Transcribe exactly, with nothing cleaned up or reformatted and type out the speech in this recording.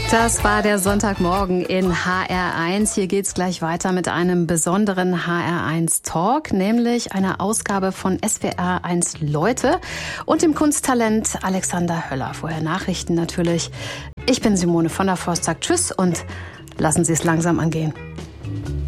Das war der Sonntagmorgen in H R eins. Hier geht's gleich weiter mit einem besonderen H R eins Talk, nämlich einer Ausgabe von S W R eins Leute und dem Kunsttalent Alexander Höller. Vorher Nachrichten natürlich. Ich bin Simone von der Forst, sagt Tschüss und lassen Sie es langsam angehen.